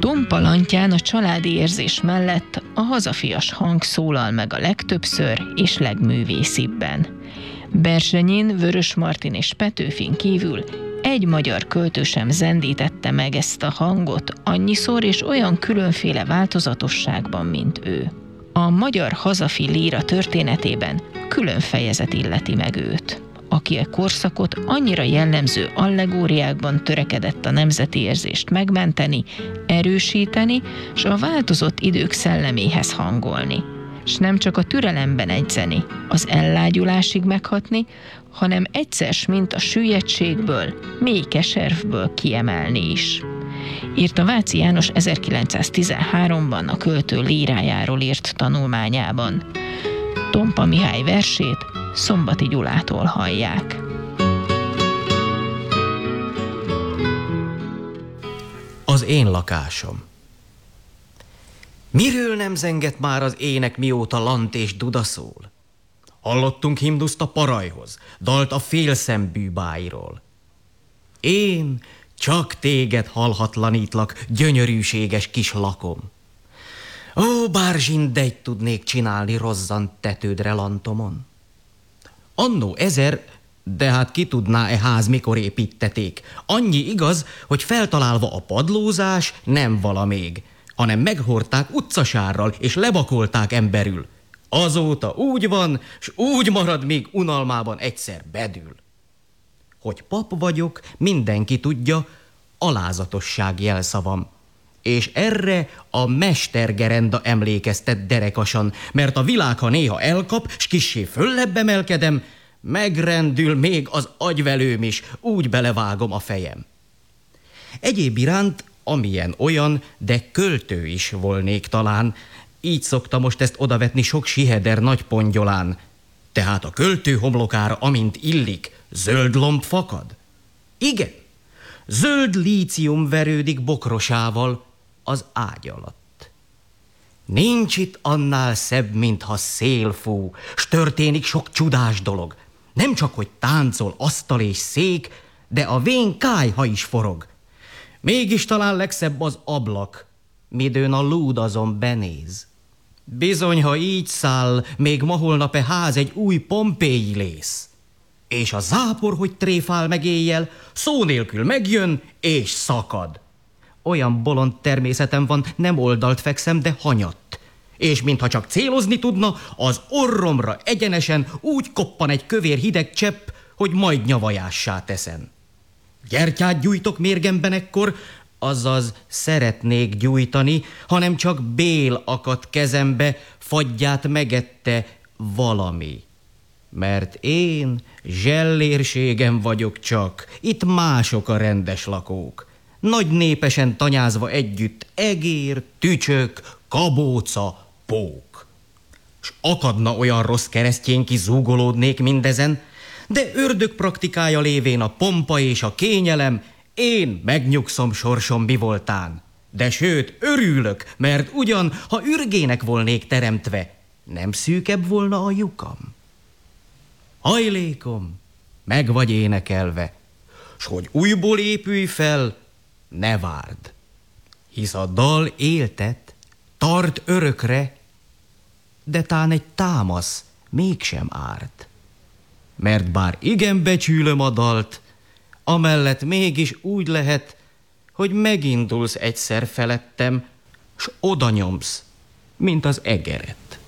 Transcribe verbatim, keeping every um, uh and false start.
Tompa Lantyán a családi érzés mellett a hazafias hang szólal meg a legtöbbször és legművészibben. Berzenyén, Vörös Martin és Petőfin kívül egy magyar költő sem zendítette meg ezt a hangot annyiszor és olyan különféle változatosságban, mint ő. A magyar hazafi líra történetében külön fejezet illeti meg őt, aki a korszakot annyira jellemző allegóriákban törekedett a nemzeti érzést megmenteni, erősíteni, s a változott idők szelleméhez hangolni. S nem csak a türelemben egyzeni, az ellágyulásig meghatni, hanem egyszer mint a süllyedtségből, mély keservből kiemelni is. Írta Váci János ezerkilencszáztizenháromban a költő lírájáról írt tanulmányában. Tompa Mihály versét Szombati Gyulától hallják. Az én lakásom. Miről nem zengett már az ének, mióta lant és duda szól? Hallottunk himnuszt a parajhoz, dalt a félszembű bájról. Én csak téged hallhatlanítlak, gyönyörűséges kis lakom. Ó, bár zsindeit tudnék csinálni rozzant tetődre lantomon. Annó ezer, de hát ki tudná-e ház mikor építeték? Annyi igaz, hogy feltalálva a padlózás nem vala még, hanem meghordták utcasárral, és lebakolták emberül. Azóta úgy van, s úgy marad, még unalmában egyszer bedül. Hogy pap vagyok, mindenki tudja, alázatosság jelszavam. És erre a mestergerenda emlékeztet derekasan, mert a világ, ha néha elkap, s kissé föllebb emelkedem, megrendül még az agyvelőm is, úgy belevágom a fejem. Egyéb iránt, amilyen olyan, de költő is volnék talán, így szokta most ezt odavetni sok siheder nagy pongyolán. Tehát a költő homlokára, amint illik, zöld lomb fakad? Igen, zöld lícium verődik bokrosával az ágy alatt. Nincs itt annál szebb, mintha szél fú, s történik sok csodás dolog. Nem csak, hogy táncol asztal és szék, de a vén kályha is forog. Mégis talán legszebb az ablak, midőn a lúd azon benéz. Bizony, ha így száll, még ma holnap-e ház egy új pompéi lész. És a zápor, hogy tréfál meg éjjel, szó nélkül megjön és szakad. Olyan bolond természetem van, nem oldalt fekszem, de hanyatt. És mintha csak célozni tudna, az orromra egyenesen úgy koppan egy kövér hideg csepp, hogy majd nyavajássá teszem. Gyertyát gyújtok mérgemben ekkor, azaz szeretnék gyújtani, hanem csak bél akadt kezembe, fagyját megette valami. Mert én zsellérségem vagyok csak, itt mások a rendes lakók. Nagy népesen tanyázva együtt egér, tücsök, kabóca, pók. S akadna olyan rossz keresztjén, ki zúgolódnék mindezen, de ördög praktikája lévén a pompa és a kényelem, én megnyugszom sorsom mi voltán. De sőt, örülök, mert ugyan, ha ürgének volnék teremtve, nem szűkebb volna a lyukam. Hajlékom, meg vagy énekelve, s hogy újból épülj fel, ne várd. Hisz a dal éltet, tart örökre, de tán egy támasz mégsem árt. Mert bár igen becsülöm a dalt, amellett mégis úgy lehet, hogy megindulsz egyszer felettem, s oda nyomsz, mint az egeret.